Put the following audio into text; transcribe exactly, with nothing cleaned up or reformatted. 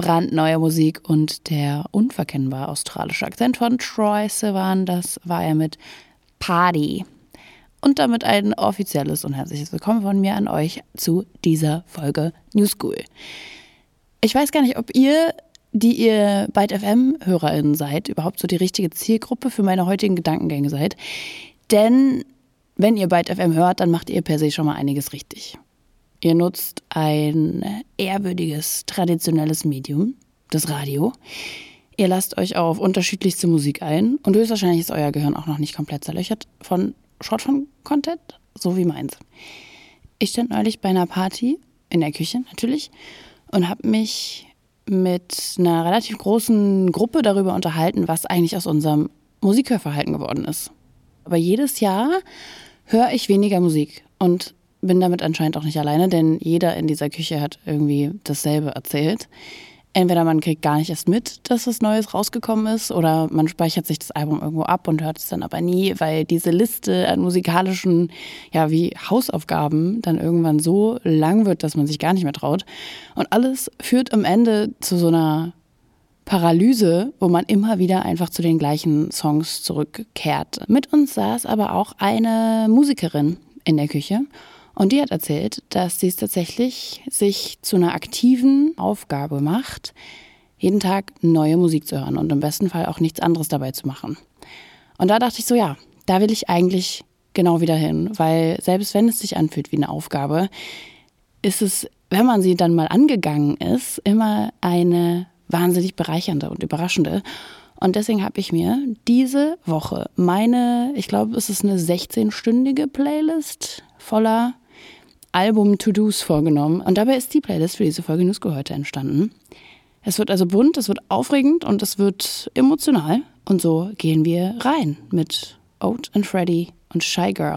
brandneue Musik und der unverkennbar australische Akzent von Troye Sivan, das war er mit Party. Und damit ein offizielles und herzliches Willkommen von mir an euch zu dieser Folge New School. Ich weiß gar nicht, ob ihr, die ihr Byte F M-HörerInnen seid, überhaupt so die richtige Zielgruppe für meine heutigen Gedankengänge seid. Denn wenn ihr Byte F M hört, dann macht ihr per se schon mal einiges richtig. Ihr nutzt ein ehrwürdiges, traditionelles Medium, das Radio. Ihr lasst euch auf unterschiedlichste Musik ein und höchstwahrscheinlich ist euer Gehirn auch noch nicht komplett zerlöchert von Shortform-Content, so wie meins. Ich stand neulich bei einer Party, in der Küche natürlich, und habe mich mit einer relativ großen Gruppe darüber unterhalten, was eigentlich aus unserem Musikhörverhalten geworden ist. Aber jedes Jahr höre ich weniger Musik und bin damit anscheinend auch nicht alleine, denn jeder in dieser Küche hat irgendwie dasselbe erzählt. Entweder man kriegt gar nicht erst mit, dass was Neues rausgekommen ist, oder man speichert sich das Album irgendwo ab und hört es dann aber nie, weil diese Liste an musikalischen, ja, wie Hausaufgaben dann irgendwann so lang wird, dass man sich gar nicht mehr traut. Und alles führt am Ende zu so einer Paralyse, wo man immer wieder einfach zu den gleichen Songs zurückkehrt. Mit uns saß aber auch eine Musikerin in der Küche. Und die hat erzählt, dass sie es tatsächlich sich zu einer aktiven Aufgabe macht, jeden Tag neue Musik zu hören und im besten Fall auch nichts anderes dabei zu machen. Und da dachte ich so, ja, da will ich eigentlich genau wieder hin, weil selbst wenn es sich anfühlt wie eine Aufgabe, ist es, wenn man sie dann mal angegangen ist, immer eine wahnsinnig bereichernde und überraschende. Und deswegen habe ich mir diese Woche meine, ich glaube, es ist eine sechzehnstündige Playlist voller Album-To-Dos vorgenommen. Und dabei ist die Playlist für diese Folge New School heute entstanden. Es wird also bunt, es wird aufregend und es wird emotional. Und so gehen wir rein mit Oat and Freddy und Shy Girl.